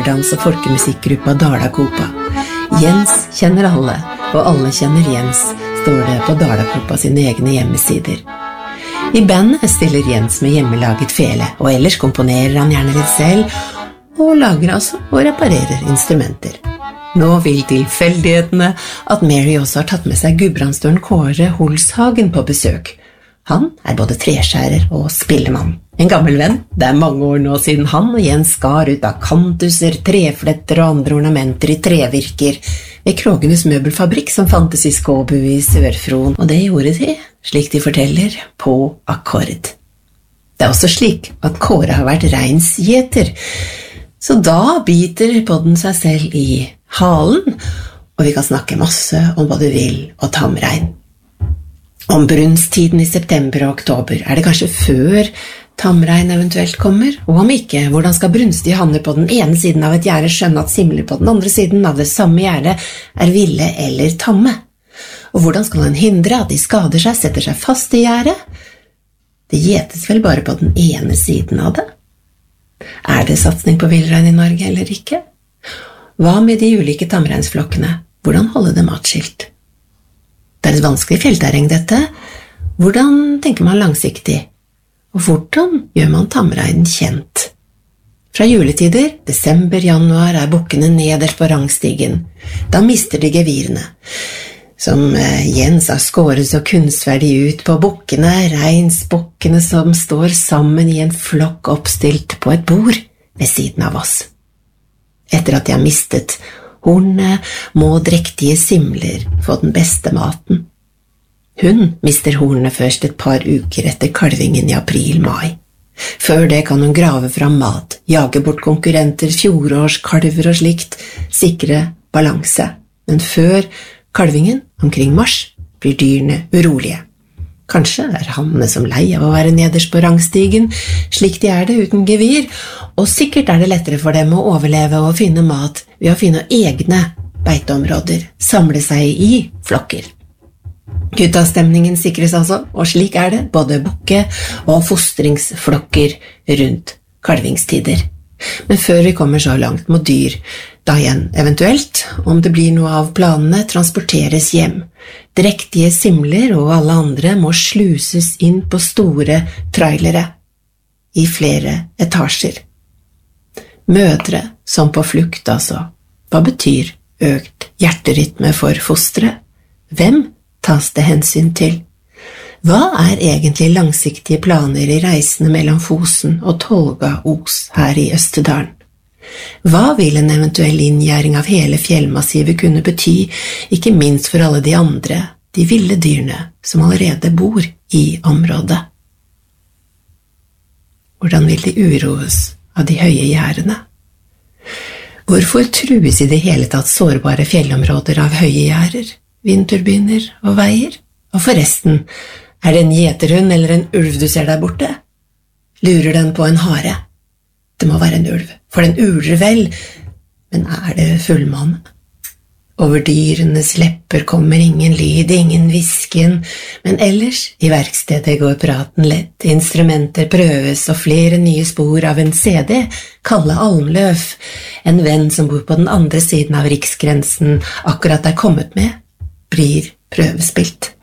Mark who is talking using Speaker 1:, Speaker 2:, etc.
Speaker 1: dans- og folkemusikkgruppa Dalakopa. Jens kjenner alle, og alle kjenner Jens, står det på Dalakopa sine egne hjemmesider. I bandet stiller Jens med hjemmelaget fele, og ellers komponerer han gjerne litt selv, og lager altså og reparerer instrumenter. Nå vil tilfeldighetene at Mary også har tatt med seg gudbrandsdølen Kåre Holshagen på besøk. Han er både treskjærer og spillemann. En gammel venn. Det er mange år nå siden han og Jens skar ut av kantuser, trefletter og andre ornamenter i trevirker ved Krogenes møbelfabrikk som fantes i Skåbu i Sør-Fron, og det gjorde de, slik de forteller, på akkord. Det er også slik at Kåre har vært reinsgjeter, så da biter podden seg selv i halen, og vi kan snakke masse om både vill og tamrein. Om brunsttiden i september og oktober, er det kanskje før tamrein eventuelt kommer? Og om ikke, hvordan skal brunstige hanner på den ene siden av et gjerde skjønne at simler på den andre siden av det samme gjerde er ville eller tamme? Og hvordan skal han hindre at de skader seg, setter seg fast i gjerdet? Det gjetes vel bare på den ene siden av det? Er det satsning på villrein i Norge eller ikke? Hva med de ulike tamreinsflokkene? Hvordan holde dem atskilt? Det er et vanskelig fjellterreng dette. Hvordan tenker man langsiktig? Og hvordan gjør man tamreinen kjent? Fra juletider, desember, januar, er bukkene nederst på rangstigen. Da mister de gevirene. Som Jens har skåret så kunstferdig ut på bukkene, reinsbukkene som står sammen i en flokk oppstilt på et bord ved siden av oss. Etter at de har mistet hornene, må drektige simler få den beste maten. Hun mister hornene først et par uker etter kalvingen i april-mai. Før det kan hun grave fram mat, jage bort konkurrenter, fjorårskalver og slikt, sikre balanse. Men før kalvingen, omkring mars, blir dyrene urolige. Kanskje er hannene som lei av å være nederst på rangstigen, slik de er det uten gevir, og sikkert er det lettere for dem å overleve og finne mat ved å finne egne beiteområder, samle seg i flokker. Guttastemningen sikres altså, og slik er det både bukke- og fostringsflokker rundt kalvingstider. Men før vi kommer så langt, må dyr da igjen eventuelt, om det blir noe av planene, transporteres hjem. Drektige simler og alle andre må sluses inn på store trailere i flere etasjer. Mødre som på flukt, altså. Hva betyr økt hjerterytme for fostre? Hvem tas det hensyn til? Hva er egentlig langsiktige planer i reisene mellom Fosen og Tolga-Os her i Østerdalen? Hva vil en eventuell inngjerding av hele fjellmassivet kunne bety, ikke minst for alle de andre, de ville dyrene som allerede bor i området? Hvordan vil de uroes av de høye gjerdene? Hvorfor trues i det hele tatt sårbare fjellområder av høye gjerder, vindturbiner og veier? Og forresten, er det en gjeterhund eller en ulv du ser der borte? Lurer den på en hare? Det må være en ulv, for den uler vel, men er det fullmåne? Over dyrenes lepper kommer ingen lyd, ingen hvisken, men ellers i verkstedet går praten lett, instrumenter prøves og flere nye spor av en CD, Kalle Almløf, en venn som bor på den andre siden av riksgrensen, akkurat er kommet med, blir prøvespilt.